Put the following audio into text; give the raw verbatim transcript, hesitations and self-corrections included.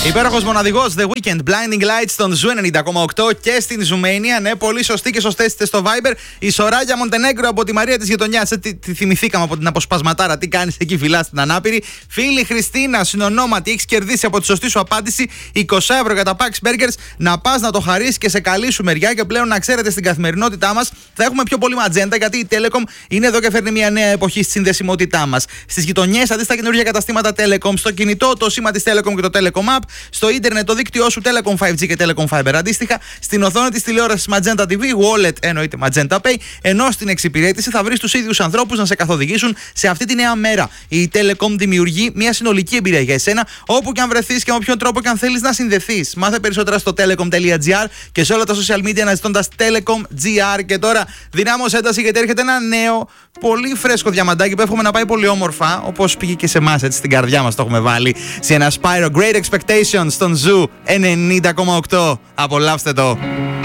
Υπέροχος μοναδικός The Weeknd, Blinding Lights στον Ζου ενενήντα κόμμα οκτώ και στην Ζουμania. Ναι, πολύ σωστή και σωστές είστε στο Viber. Η Σοράγια Μοντενέγκρο από τη Μαρία της γειτονιάς. Τι, τι θυμηθήκαμε από την αποσπασματάρα. Τι κάνεις εκεί, φυλάς την ανάπηρη. Φίλη Χριστίνα, συνονόματι, έχεις κερδίσει από τη σωστή σου απάντηση είκοσι ευρώ για τα Pax Burgers. Να πας να το χαρίσεις και σε καλή σου μεριά. Και πλέον να ξέρετε, στην καθημερινότητά μας θα έχουμε πιο πολύ ματζέντα, γιατί η Telecom είναι εδώ και φέρνει μια νέα εποχή στη συνδεσιμότητά μας. Στις γειτονιές, αντί στα καινούργια καταστήματα Telecom, στο κινητό το σήμα της Telecom και το Telecom App. Στο ίντερνετ το δίκτυό σου Telecom φάιβ τζι και Telecom Fiber αντίστοιχα. Στην οθόνη της τηλεόρασης Magenta τι βι, Wallet εννοείται Magenta Pay. Ενώ στην εξυπηρέτηση θα βρεις τους ίδιους ανθρώπους να σε καθοδηγήσουν σε αυτή τη νέα μέρα. Η Telecom δημιουργεί μια συνολική εμπειρία για εσένα, όπου και αν βρεθείς και με όποιον τρόπο και αν θέλεις να συνδεθείς. Μάθε περισσότερα στο telecom.gr και σε όλα τα social media αναζητώντας Telecom.gr. Και τώρα δυνάμωσε ένταση, γιατί έρχεται ένα νέο, πολύ φρέσκο διαμαντάκι που εύχομαι να πάει πολύ όμορφα, όπως πήγε και σε εμάς, έτσι στην καρδιά μας το έχουμε βάλει. Σε ένα Spyro Great Expectations στον Ζου ενενήντα κόμμα οκτώ. Απολαύστε το.